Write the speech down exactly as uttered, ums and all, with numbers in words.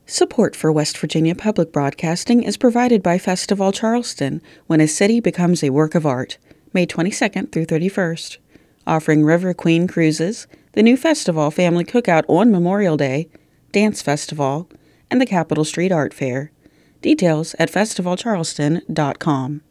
Support for West Virginia Public Broadcasting is provided by Festival Charleston, when a city becomes a work of art, May twenty-second through thirty-first. Offering River Queen cruises, the new festival family cookout on Memorial Day, dance festival, and the Capitol Street Art Fair. Details at festival charleston dot com.